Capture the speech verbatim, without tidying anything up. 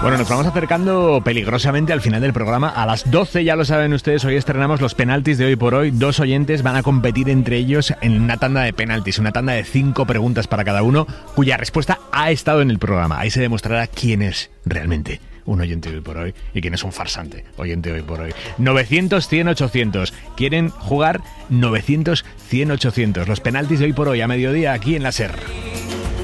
Bueno, nos vamos acercando peligrosamente al final del programa. A las doce, ya lo saben ustedes, hoy estrenamos los penaltis de Hoy por Hoy. Dos oyentes van a competir entre ellos en una tanda de penaltis, una tanda de cinco preguntas para cada uno, cuya respuesta ha estado en el programa. Ahí se demostrará quién es realmente un oyente de Hoy por Hoy y quién es un farsante oyente de Hoy por Hoy. novecientos, cien, ochocientos. ¿Quieren jugar? novecientos, cien, ochocientos. Los penaltis de Hoy por Hoy a mediodía aquí en la SER.